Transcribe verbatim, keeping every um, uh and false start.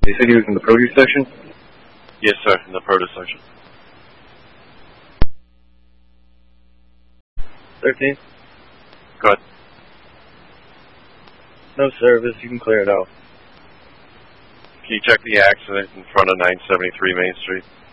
You said he was in the produce section? Yes, sir, in the produce section. thirteen? Go ahead. No service, you can clear it out. Can you check the accident in front of nine seventy-three Main Street?